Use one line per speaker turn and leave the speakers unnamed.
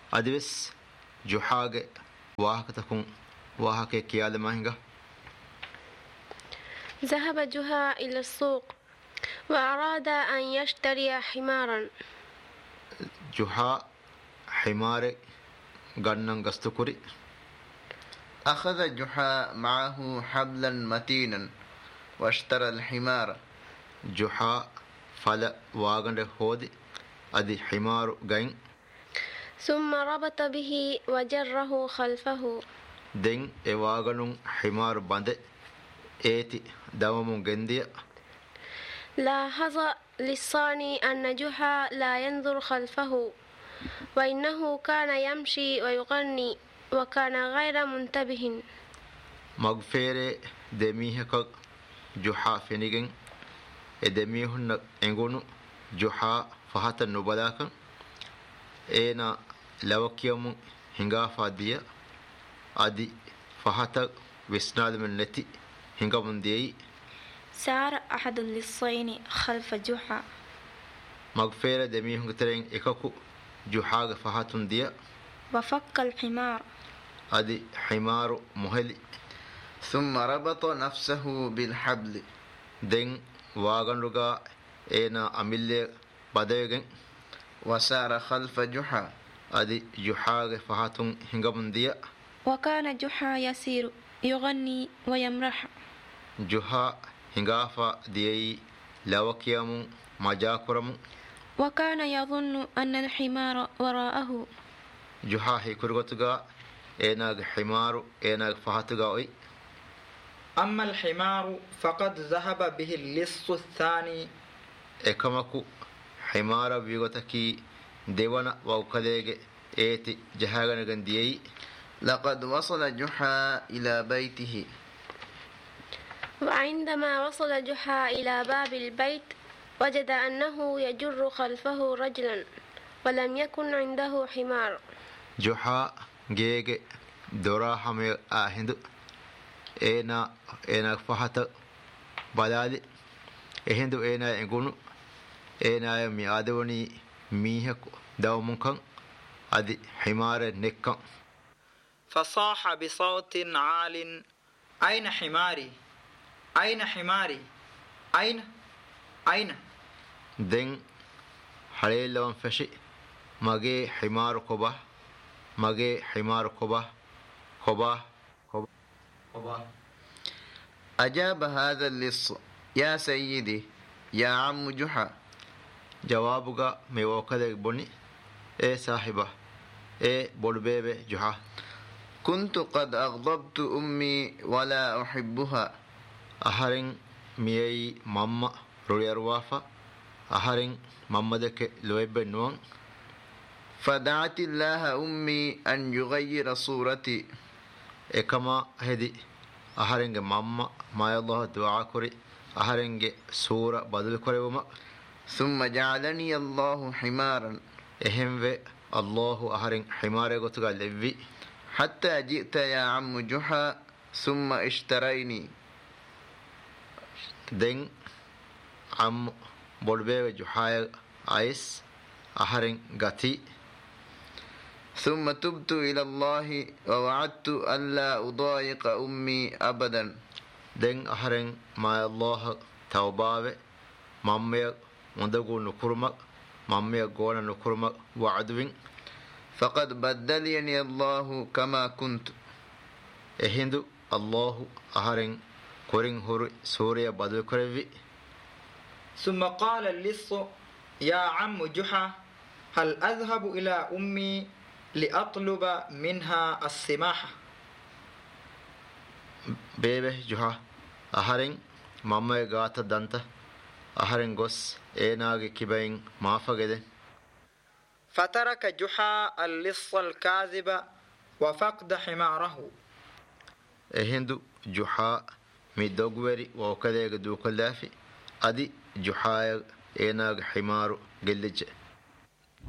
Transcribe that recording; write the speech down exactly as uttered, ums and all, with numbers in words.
أدبس جحاج واهك تكون واهك كيال ماهنجا.
ذهب جحا إلى السوق وأراد أن يشتري حمارا.
جحا حمار غنن غستكوري.
أخذ جحا معه حبلا متينا واشترى الحمار.
جحا فلا واغن هودي أدي حمار غين.
ثم ربط به وجره خلفه.
دين إواغن حمار بند إيتي دوم جندية.
لاحظ للصاني أن جحا لا ينظر خلفه وإنه كان يمشي ويغني وكان غير منتبه.
مغفير دميهك جحا فينيجن إدميهن إنغونو جحا فهات النبلاك إينا لوكيوم هنغا فادية أدي فهات وسناد من نتي هنغا منديي.
سار أحد للصين خلف جحا.
مغفير دميهن ترين إكاكو جحا فهات ديا.
وفك الحمار.
أدي حمار مهلي.
ثم ربط نفسه بالحبل.
دين واغن رغا إينا أميلي بدأيغن.
وسار خلف جحا.
أدي جحا فهاتون هنغم ديا.
وكان جحا يسير يغني ويمرح.
جحا هنغافا ديي لوكيام مجاكرم.
وكان يظن أن الحمار وراءه.
جحا هيكرغتغا إينا حمار إينا فهاتغا.
أما الحمار فقد ذهب به اللص الثاني.
إكمكو حمار بيغتكي ديوانا ووكاليغ إيتي جهاغن غنديي.
لقد وصل جحا إلى بيته.
وعندما وصل جحا إلى باب البيت وجد أنه يجر خلفه رجلا ولم يكن عنده حمار.
جحا جيغ دورا حمي آهند إينا إينا فهات بدالي إهندو إينا إنغونو إينا يمي آدوني ميهك دومنكن أدي حمار نكن.
فصاح بصوت عال: أين حماري؟ أين حماري؟ أين؟ أين؟
دين حليلون فشي ماجي حمار كوبا ماجي حمار كوبا كوبا كوبا كوبا.
أجاب هذا اللص: يا سيدي يا عم جحا.
جوابك ميوكدك بني إيه صاحبه إيه بولبيبي جحا.
كنت قد أغضبت أمي ولا أحبها.
أهرين ميي ماما رولير وافا أهرين ماما دك لويب نوان.
فدعت الله أمي أن يغير صورتي.
إكما هدي أهرين ماما ما الله دعا كري أهرين سورة بدل كري وما.
ثم جعلني الله حمارا.
إهم في الله أهرين حمار قطع لبي.
حتى جئت يا عم جحا ثم اشتريني.
دين عم بولبي جحا عيس أهرين غتي.
ثم تبت إلى الله ووعدت ألا أضايق أمي أبدا.
دين أهرين ما الله توبابي مامي مندقو نكرمك مامي قونا نكرمك وعدوين.
فقد بدلني الله كما كنت.
إهندو الله أهرين كورين هوري سوريا بدل كريفي.
ثم قال اللص: يا عم جحا، هل أذهب إلى أمي لأطلب منها السماحة؟
بيبه جحا أهرين ماما غاتا دانتا أهرين غوس إيناغي كيبين مافا.
فترك جحا اللص الكاذب وفقد حماره.
إهندو جحا ميدوغوري وكذا دوكلافي أدي جحا إيناغ حمارو قلج.